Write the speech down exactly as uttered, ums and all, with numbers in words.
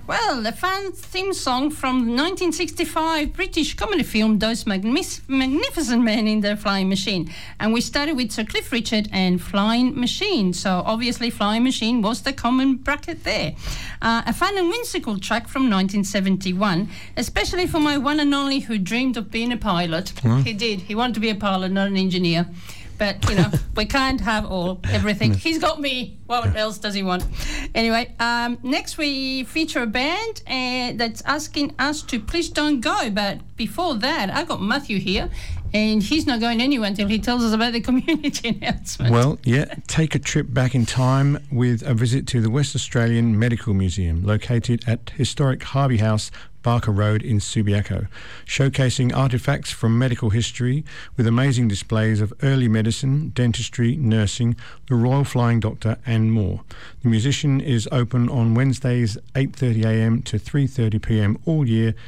Well, a fan theme song from nineteen sixty-five British comedy film Those Magnific- Magnificent Men in Their Flying Machine. And we started with Sir Cliff Richard and Flying Machine. So obviously Flying Machine was the common bracket there. Uh, a fun and whimsical track from nineteen seventy-one, especially for my one and only who dreamed of being a pilot. Mm. He did. He wanted to be a pilot, not an engineer. But, you know, we can't have all, everything. He's got me. What else does he want? Anyway, um, next we feature a band uh, that's asking us to please don't go. But before that, I got Matthew here, and he's not going anywhere until he tells us about the community announcement. Well, yeah, take a trip back in time with a visit to the West Australian Medical Museum, located at historic Harvey House, Barker Road in Subiaco, showcasing artefacts from medical history with amazing displays of early medicine, dentistry, nursing, the Royal Flying Doctor and more. The musician is open on Wednesdays eight thirty a m to three thirty p m all year